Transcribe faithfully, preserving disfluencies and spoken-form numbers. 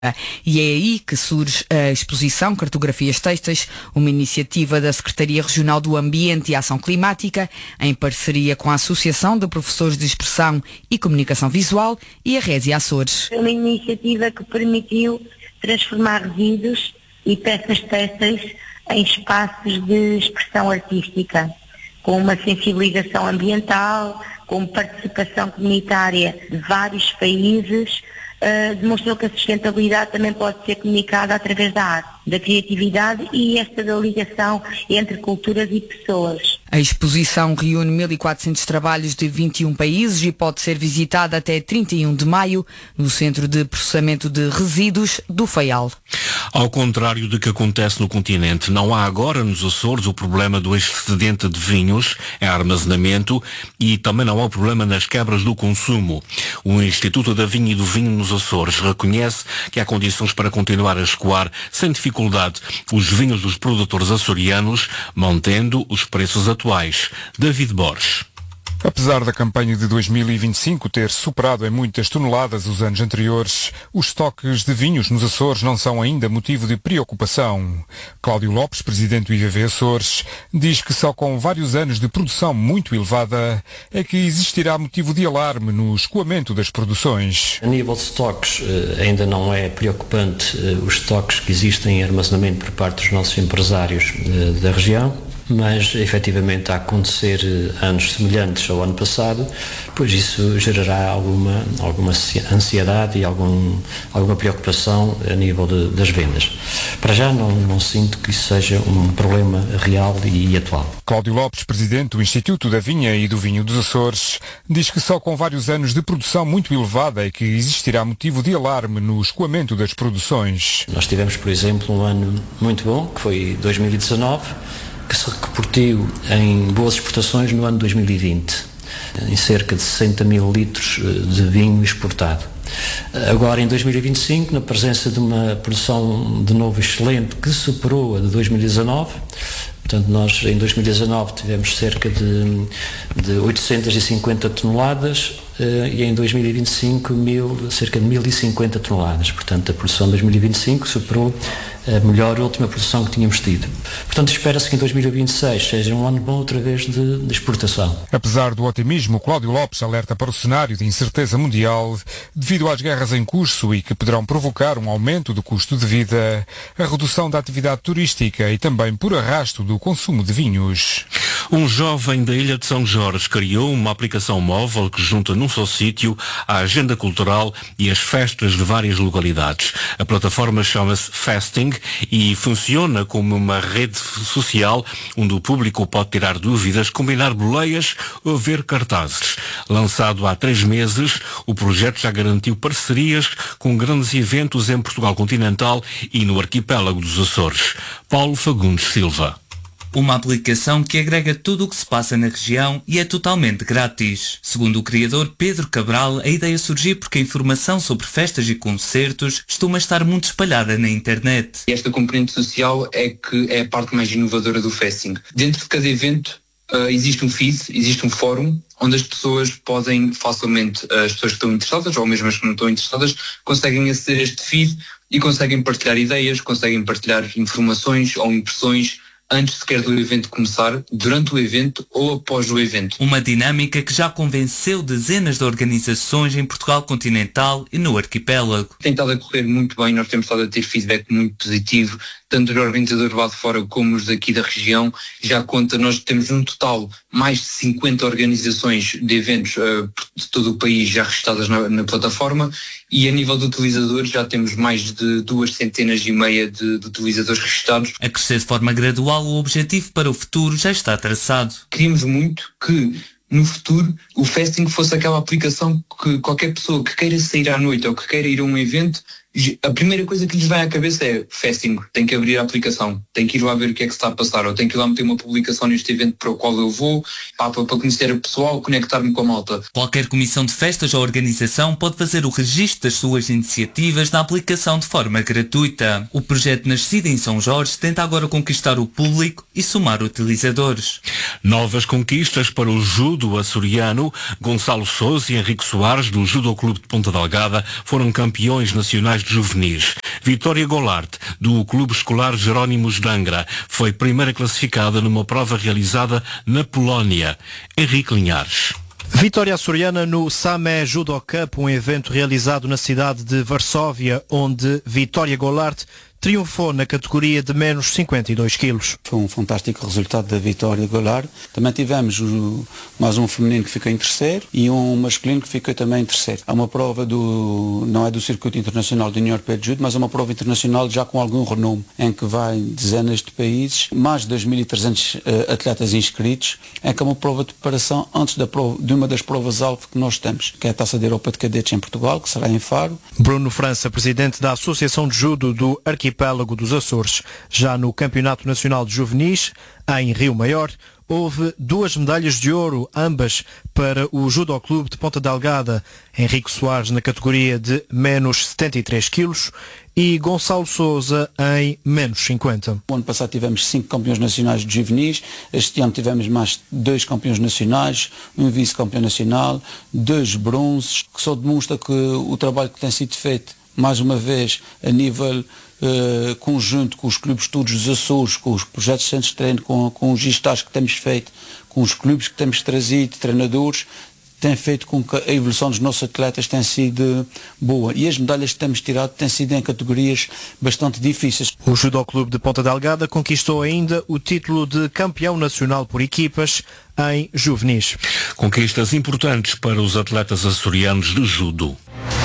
E é aí que surge a exposição Cartografias Têxteis, uma iniciativa da Secretaria Regional do Ambiente e Ação Climática, em parceria com a Associação de Professores de Expressão e Comunicação Visual e a Résia Açores. É uma iniciativa que permitiu transformar resíduos e peças têxteis em espaços de expressão artística, com uma sensibilização ambiental, com participação comunitária de vários países. Uh, demonstrou que a sustentabilidade também pode ser comunicada através da arte, da criatividade e esta da ligação entre culturas e pessoas. A exposição reúne mil e quatrocentos trabalhos de vinte e um países e pode ser visitada até trinta e um de maio no Centro de Processamento de Resíduos do Faial. Ao contrário do que acontece no continente, não há agora nos Açores o problema do excedente de vinhos em armazenamento e também não há o problema nas quebras do consumo. O Instituto da Vinha e do Vinho nos Açores reconhece que há condições para continuar a escoar sem dificuldade os vinhos dos produtores açorianos, mantendo os preços atuais. David Borges. Apesar da campanha de dois mil e vinte e cinco ter superado em muitas toneladas os anos anteriores, os estoques de vinhos nos Açores não são ainda motivo de preocupação. Cláudio Lopes, presidente do I V V Açores, diz que só com vários anos de produção muito elevada é que existirá motivo de alarme no escoamento das produções. A nível de estoques, ainda não é preocupante os estoques que existem em armazenamento por parte dos nossos empresários da região. Mas, efetivamente, a acontecer anos semelhantes ao ano passado, pois isso gerará alguma, alguma ansiedade e algum, alguma preocupação a nível de, das vendas. Para já não, não sinto que isso seja um problema real e atual. Cláudio Lopes, presidente do Instituto da Vinha e do Vinho dos Açores, diz que só com vários anos de produção muito elevada é que existirá motivo de alarme no escoamento das produções. Nós tivemos, por exemplo, um ano muito bom, que foi dois mil e dezanove, que se repercutiu em boas exportações no ano dois mil e vinte, em cerca de sessenta mil litros de vinho exportado. Agora, em dois mil e vinte e cinco, na presença de uma produção de novo excelente que superou a de dois mil e dezanove, portanto, nós em dois mil e dezanove tivemos cerca de, de oitocentas e cinquenta toneladas e em dois mil e vinte e cinco mil, cerca de mil e cinquenta toneladas. Portanto, a produção de dois mil e vinte e cinco superou a melhor última produção que tínhamos tido. Portanto, espera-se que em dois mil e vinte e seis seja um ano bom outra vez de, de exportação. Apesar do otimismo, Cláudio Lopes alerta para o cenário de incerteza mundial devido às guerras em curso e que poderão provocar um aumento do custo de vida, a redução da atividade turística e também por arrasto do consumo de vinhos. Um jovem da Ilha de São Jorge criou uma aplicação móvel que junta num só sítio a agenda cultural e as festas de várias localidades. A plataforma chama-se Fasting e funciona como uma rede social onde o público pode tirar dúvidas, combinar boleias ou ver cartazes. Lançado há três meses, o projeto já garantiu parcerias com grandes eventos em Portugal continental e no arquipélago dos Açores. Paulo Fagundes Silva. Uma aplicação que agrega tudo o que se passa na região e é totalmente grátis. Segundo o criador Pedro Cabral, a ideia surgiu porque a informação sobre festas e concertos costuma estar muito espalhada na internet. Esta componente social é que é a parte mais inovadora do Fasting. Dentro de cada evento uh, existe um feed, existe um fórum, onde as pessoas podem facilmente, as pessoas que estão interessadas ou mesmo as que não estão interessadas, conseguem aceder a este feed e conseguem partilhar ideias, conseguem partilhar informações ou impressões antes sequer do evento começar, durante o evento ou após o evento. Uma dinâmica que já convenceu dezenas de organizações em Portugal continental e no arquipélago. Tem estado a correr muito bem, nós temos estado a ter feedback muito positivo, tanto do organizador lá de fora como os daqui da região. Já conta, nós temos um total mais de cinquenta organizações de eventos uh, de todo o país já registradas na, na plataforma e a nível de utilizadores já temos mais de duas centenas e meia de, de utilizadores registrados. A crescer de forma gradual, o objetivo para o futuro já está traçado. Queríamos muito que no futuro o Fasting fosse aquela aplicação que qualquer pessoa que queira sair à noite ou que queira ir a um evento, a primeira coisa que lhes vai à cabeça é Fasting, tem que abrir a aplicação, tem que ir lá ver o que é que se está a passar, ou tem que ir lá meter uma publicação neste evento para o qual eu vou, para, para conhecer o pessoal, conectar-me com a malta. Qualquer comissão de festas ou organização pode fazer o registro das suas iniciativas na aplicação de forma gratuita. O projeto nascido em São Jorge tenta agora conquistar o público e somar utilizadores. Novas conquistas para o judo açoriano. Gonçalo Sousa e Henrique Soares, do Judo Clube de Ponta Delgada, foram campeões nacionais nacionais de juvenis. Vitória Golart, do Clube Escolar Jerónimos de Angra, foi primeira classificada numa prova realizada na Polónia. Henrique Linhares. Vitória açoriana no Same Judo Cup, um evento realizado na cidade de Varsóvia, onde Vitória Golart triunfou na categoria de menos cinquenta e dois quilos. Foi um fantástico resultado da Vitória Golart. Também tivemos o, mais um feminino que ficou em terceiro e um masculino que ficou também em terceiro. É uma prova do, não é do Circuito Internacional da União Europeia de Judo, mas é uma prova internacional já com algum renome, em que vai dezenas de países, mais de dois mil e trezentos uh, atletas inscritos, é que é uma prova de preparação antes da prova, de uma das provas-alvo que nós temos, que é a Taça da Europa de Cadetes em Portugal, que será em Faro. Bruno França, presidente da Associação de Judo do Arquipélago dos Açores. Já no Campeonato Nacional de Juvenis, em Rio Maior, houve duas medalhas de ouro, ambas para o Judo Clube de Ponta Delgada. Henrique Soares na categoria de menos setenta e três quilos e Gonçalo Sousa em menos cinquenta. O ano passado tivemos cinco campeões nacionais de juvenis, este ano tivemos mais dois campeões nacionais, um vice-campeão nacional, dois bronzes, que só demonstra que o trabalho que tem sido feito, mais uma vez, a nível Uh, conjunto com os clubes todos dos Açores, com os projetos de centros de treino, com, com os estágios que temos feito, com os clubes que temos trazido, treinadores, tem feito com que a evolução dos nossos atletas tenha sido boa. E as medalhas que temos tirado têm sido em categorias bastante difíceis. O Judo Clube de Ponta Delgada conquistou ainda o título de campeão nacional por equipas em juvenis. Conquistas importantes para os atletas açorianos de judo.